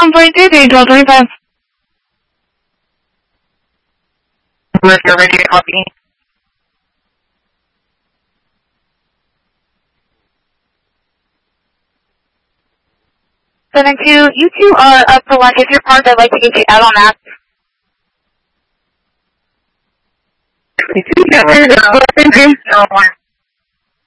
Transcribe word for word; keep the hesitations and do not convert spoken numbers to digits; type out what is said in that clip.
forty-two, three twelve twenty-five. Where's your radio copy? seven two, you two are up for lunch. If you're parked, I'd like to get you out on that. Yeah,